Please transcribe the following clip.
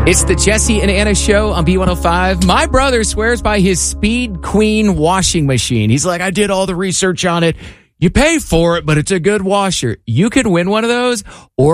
It's the Jesse and Anna Show on B105. My brother swears by his Speed Queen washing machine. He's like, I did all the research on it. You pay for it, but it's a good washer. You could win one of those, or